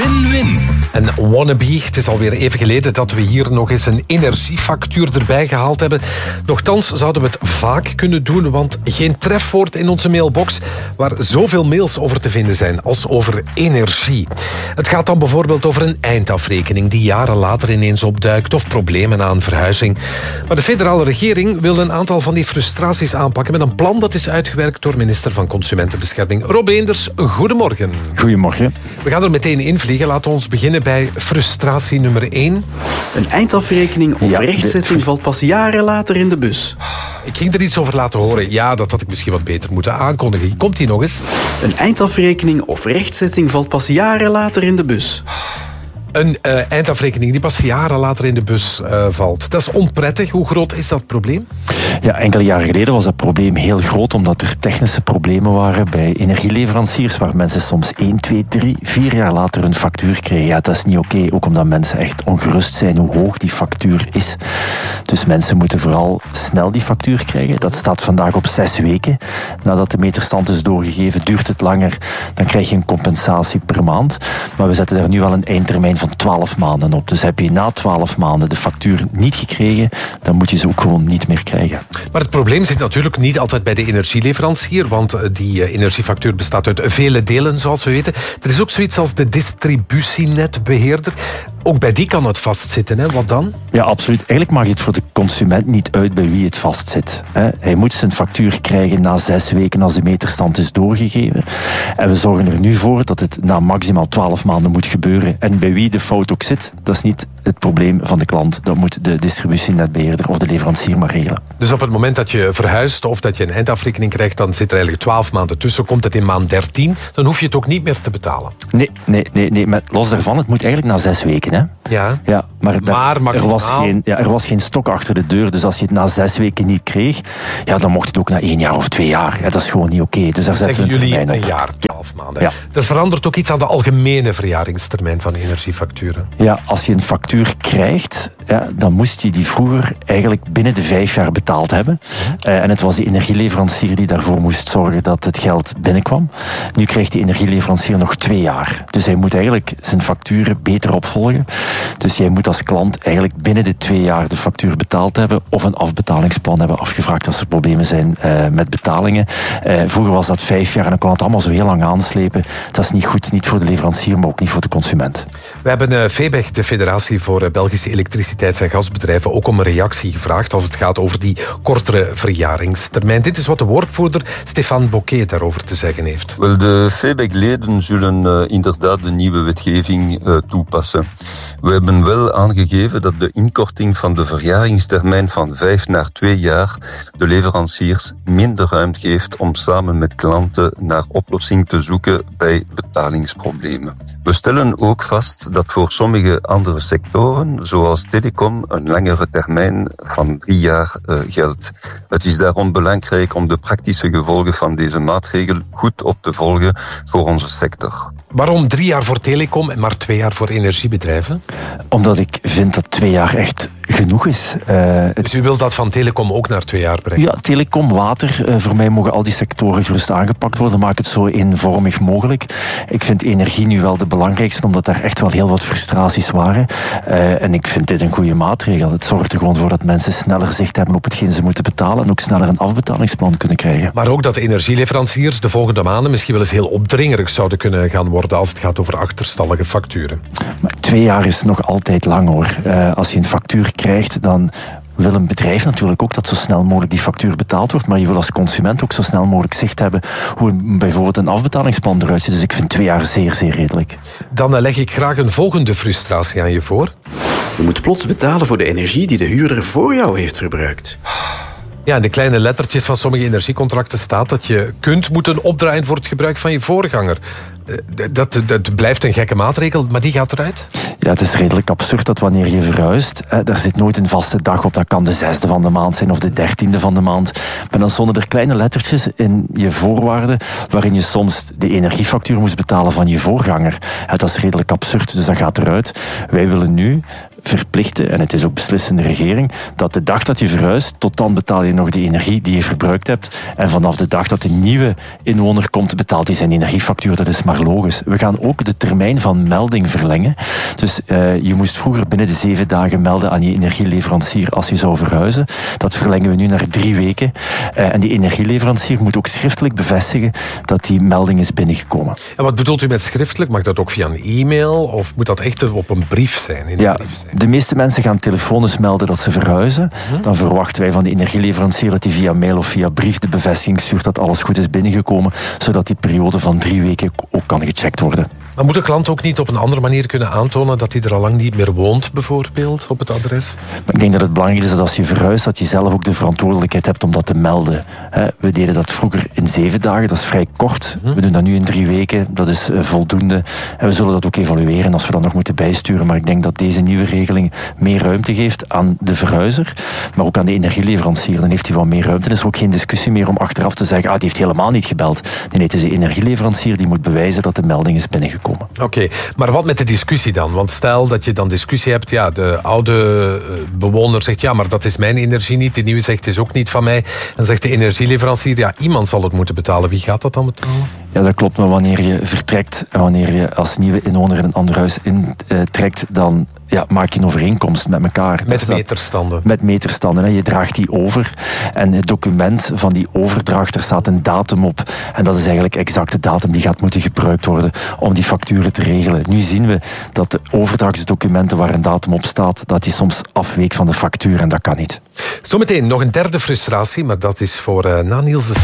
Win-win. En wannabe, het is alweer even geleden dat we hier nog eens een energiefactuur erbij gehaald hebben. Nochtans zouden we het vaak kunnen doen, want geen trefwoord in onze mailbox waar zoveel mails over te vinden zijn als over energie. Het gaat dan bijvoorbeeld over een eindafrekening die jaren later ineens opduikt of problemen aan verhuizing. Maar de federale regering wil een aantal van die frustraties aanpakken met een plan dat is uitgewerkt door minister van Consumentenbescherming Rob Eenders. Goedemorgen. Goedemorgen. We gaan er meteen invliegen. Laten we ons beginnen bij frustratie nummer 1. Een eindafrekening of rechtzetting valt pas jaren later in de bus. Ik ging er iets over laten horen. Ja, dat had ik misschien wat beter moeten aankondigen. Komt die nog eens? Een eindafrekening of rechtzetting valt pas jaren later in de bus. Een eindafrekening die pas jaren later in de bus valt. Dat is onprettig. Hoe groot is dat probleem? Ja, enkele jaren geleden was dat probleem heel groot, omdat er technische problemen waren bij energieleveranciers, waar mensen soms 1, 2, 3, 4 jaar later een factuur kregen. Ja, dat is niet oké, ook omdat mensen echt ongerust zijn hoe hoog die factuur is. Dus mensen moeten vooral snel die factuur krijgen. Dat staat vandaag op 6 weken. Nadat de meterstand is doorgegeven, duurt het langer, dan krijg je een compensatie per maand. Maar we zetten daar nu wel een eindtermijn van 12 maanden op. Dus heb je na 12 maanden de factuur niet gekregen, dan moet je ze ook gewoon niet meer krijgen. Maar het probleem zit natuurlijk niet altijd bij de energieleverancier, want die energiefactuur bestaat uit vele delen, zoals we weten. Er is ook zoiets als de distributienetbeheerder. Ook bij die kan het vastzitten, hè? Wat dan? Ja, absoluut. Eigenlijk maakt het voor de consument niet uit bij wie het vastzit. Hij moet zijn factuur krijgen na 6 weken als de meterstand is doorgegeven. En we zorgen er nu voor dat het na maximaal 12 maanden moet gebeuren. En bij wie de fout ook zit, dat is niet het probleem van de klant. Dat moet de distributienetbeheerder of de leverancier maar regelen. Dus op het moment dat je verhuist of dat je een eindafrekening krijgt, dan zit er eigenlijk 12 maanden tussen. Komt het in maand 13, dan hoef je het ook niet meer te betalen. Nee. Maar los daarvan, het moet eigenlijk na 6 weken. Hè? Ja, maar maximaal... er was geen stok achter de deur. Dus als je het na 6 weken niet kreeg, ja, dan mocht het ook na 1 jaar of 2 jaar. Ja, dat is gewoon niet oké. Dus daar zetten we een termijn op. Een jaar, 12 maanden. Ja. Er verandert ook iets aan de algemene verjaringstermijn van energiefacturen. Ja, als je een factuur krijgt, ja, dan moest je die vroeger eigenlijk binnen de 5 jaar betaald hebben. En het was de energieleverancier die daarvoor moest zorgen dat het geld binnenkwam. Nu krijgt de energieleverancier nog 2 jaar. Dus hij moet eigenlijk zijn facturen beter opvolgen. Dus jij moet als klant eigenlijk binnen de 2 jaar de factuur betaald hebben of een afbetalingsplan hebben afgevraagd als er problemen zijn met betalingen. Vroeger was dat 5 jaar en dan kon het allemaal zo heel lang aanslepen. Dat is niet goed, niet voor de leverancier, maar ook niet voor de consument. We hebben VEBEG, de Federatie voor Belgische Elektriciteits- en Gasbedrijven, ook om een reactie gevraagd als het gaat over die kortere verjaringstermijn. Dit is wat de woordvoerder Stefan Bocquet daarover te zeggen heeft. Wel, de VEBEG-leden zullen inderdaad de nieuwe wetgeving toepassen. We hebben wel aangegeven dat de inkorting van de verjaringstermijn van 5 naar 2 jaar de leveranciers minder ruimte geeft om samen met klanten naar oplossing te zoeken bij betalingsproblemen. We stellen ook vast dat voor sommige andere sectoren, zoals telecom, een langere termijn van 3 jaar geldt. Het is daarom belangrijk om de praktische gevolgen van deze maatregel goed op te volgen voor onze sector. Waarom 3 jaar voor telecom en maar 2 jaar voor energiebedrijven? Omdat ik vind dat 2 jaar echt genoeg is. Dus u wilt dat van telecom ook naar 2 jaar brengen? Ja, telecom, water. Voor mij mogen al die sectoren gerust aangepakt worden. Maak het zo eenvormig mogelijk. Ik vind energie nu wel de belangrijkste, omdat daar echt wel heel wat frustraties waren. En ik vind dit een goede maatregel. Het zorgt er gewoon voor dat mensen sneller zicht hebben op hetgeen ze moeten betalen en ook sneller een afbetalingsplan kunnen krijgen. Maar ook dat de energieleveranciers de volgende maanden misschien wel eens heel opdringerig zouden kunnen gaan worden als het gaat over achterstallige facturen. Maar 2 jaar is nog altijd lang, hoor. Als je een factuur krijgt, dan wil een bedrijf natuurlijk ook dat zo snel mogelijk die factuur betaald wordt, maar je wil als consument ook zo snel mogelijk zicht hebben hoe bijvoorbeeld een afbetalingsplan eruit ziet. Dus ik vind 2 jaar zeer, zeer redelijk. Dan leg ik graag een volgende frustratie aan je voor. Je moet plots betalen voor de energie die de huurder voor jou heeft verbruikt. Ja, in de kleine lettertjes van sommige energiecontracten staat dat je kunt moeten opdraaien voor het gebruik van je voorganger. Dat blijft een gekke maatregel, maar die gaat eruit? Ja, het is redelijk absurd dat wanneer je verhuist, daar zit nooit een vaste dag op. Dat kan de 6e van de maand zijn of de 13e van de maand. Maar dan stonden er kleine lettertjes in je voorwaarden waarin je soms de energiefactuur moest betalen van je voorganger. Dat is redelijk absurd, dus dat gaat eruit. Wij willen nu verplichten, en het is ook beslissende regering, dat de dag dat je verhuist, tot dan betaal je nog de energie die je verbruikt hebt. En vanaf de dag dat de nieuwe inwoner komt, betaalt hij zijn energiefactuur. Dat is maar logisch. We gaan ook de termijn van melding verlengen. Dus je moest vroeger binnen de 7 dagen melden aan je energieleverancier als je zou verhuizen. Dat verlengen we nu naar 3 weken. En die energieleverancier moet ook schriftelijk bevestigen dat die melding is binnengekomen. En wat bedoelt u met schriftelijk? Mag dat ook via een e-mail of moet dat echt op een brief zijn? De meeste mensen gaan telefonisch melden dat ze verhuizen. Dan verwachten wij van de energieleverancier dat hij via mail of via brief de bevestiging stuurt dat alles goed is binnengekomen, zodat die periode van 3 weken ook kan gecheckt worden. Maar moet de klant ook niet op een andere manier kunnen aantonen dat hij er al lang niet meer woont, bijvoorbeeld, op het adres? Maar ik denk dat het belangrijk is dat als je verhuist, dat je zelf ook de verantwoordelijkheid hebt om dat te melden. We deden dat vroeger in 7 dagen, dat is vrij kort. We doen dat nu in 3 weken, dat is voldoende. En we zullen dat ook evalueren als we dat nog moeten bijsturen. Maar ik denk dat deze nieuwe regeling meer ruimte geeft aan de verhuizer, maar ook aan de energieleverancier. Dan heeft hij wat meer ruimte. Er is ook geen discussie meer om achteraf te zeggen, die heeft helemaal niet gebeld. Nee, het is de energieleverancier die moet bewijzen dat de melding is binnengekomen. Oké, maar wat met de discussie dan? Want stel dat je dan discussie hebt, de oude bewoner zegt, maar dat is mijn energie niet, de nieuwe zegt, het is ook niet van mij. En zegt de energieleverancier, iemand zal het moeten betalen. Wie gaat dat dan betalen? Ja, dat klopt, maar wanneer je vertrekt en wanneer je als nieuwe inwoner in een ander huis intrekt, dan maak je een overeenkomst met elkaar. Met meterstanden. Met meterstanden. Je draagt die over. En het document van die overdracht, er staat een datum op. En dat is eigenlijk exact de datum die gaat moeten gebruikt worden om die facturen te regelen. Nu zien we dat de overdrachtsdocumenten waar een datum op staat, dat die soms afweek van de factuur en dat kan niet. Zometeen nog een derde frustratie, maar dat is voor na Niels'